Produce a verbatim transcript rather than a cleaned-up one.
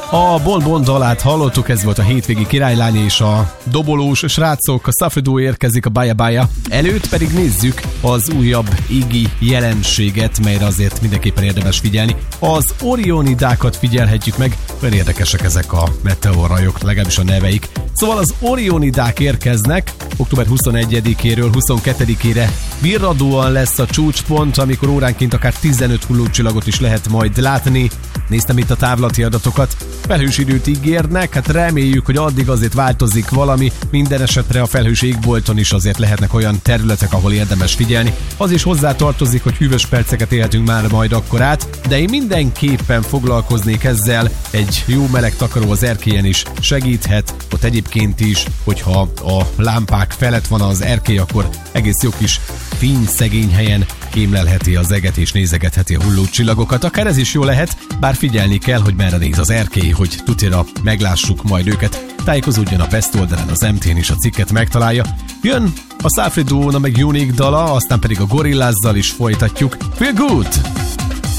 A Bon Bon dalát hallottuk, ez volt a hétvégi királylány és a dobolós srácok, a Safri Duo érkezik a Baya Baya. Előtt pedig nézzük az újabb Iggy jelenséget, melyre azért mindenképpen érdemes figyelni. Az Orionidákat figyelhetjük meg, mert érdekesek ezek a meteorrajok, legalábbis a neveik. Szóval az Orionidák érkeznek, október huszonegyedikéről huszonkettedikére virradóan lesz a csúcspont, amikor óránként akár tizenöt hullócsillagot is lehet majd látni. Néztem itt a távlati adatokat, felhős időt ígérnek, hát reméljük, hogy addig azért változik valami, minden esetre a felhős égbolton is azért lehetnek olyan területek, ahol érdemes figyelni. Az is hozzátartozik, hogy hűvös perceket élhetünk már majd akkor át, de én mindenképpen foglalkoznék ezzel, egy jó meleg takaró az erkélyen is segíthet, ott egyébként is, hogyha a lámpák felett van az erkély, akkor egész jó kis fényszegény helyen kémlelheti az eget és nézegetheti a hulló csillagokat. Akár ez is jó lehet, bár figyelni kell, hogy merre néz az erkély, hogy tutira meglássuk majd őket. Tájékozódjon a Best oldalán, az em té en is a cikket megtalálja. Jön a Safri Duo, meg Unique dala, aztán pedig a Gorillaz-zal is folytatjuk. Feel Good!